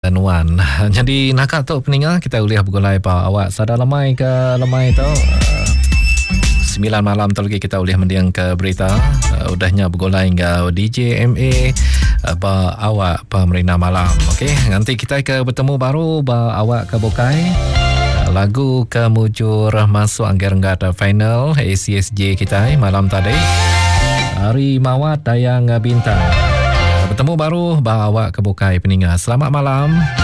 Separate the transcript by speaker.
Speaker 1: Tanuan. Jadi nakak tu peningat kita boleh bergulai pa awak sadar lemai ke lemai tu. 9 malam tu lagi kita boleh mendiang ke berita. Udahnya bergulai hingga DJ MA ba awak pa merina malam. Okey, nanti kita ke bertemu baru ba awak ke Bokai. Lagu ke mujur masuk anggar-anggar final ACSJ kita malam tadi. Hari Mawat Dayang Bintang. Bertemu baru ba awak ke Bokai peningat. Selamat malam.